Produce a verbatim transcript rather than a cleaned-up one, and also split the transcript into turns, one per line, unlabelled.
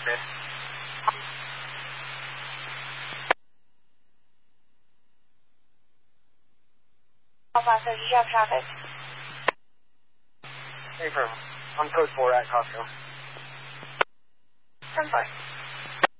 Chris.
Alpha, so you have traffic.
Hey, firm. On code four at Costco.
ten four.